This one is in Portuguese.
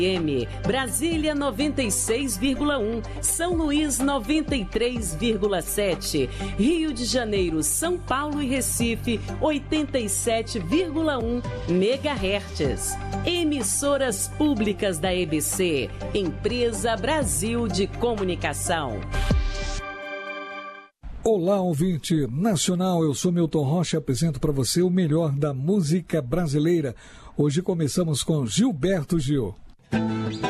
Brasília 96,1, São Luís 93,7, Rio de Janeiro, São Paulo e Recife 87,1 MHz. Emissoras públicas da EBC, Empresa Brasil de Comunicação. Olá, ouvinte nacional, eu sou Milton Rocha e apresento para você o melhor da música brasileira. Hoje começamos com Gilberto Gil.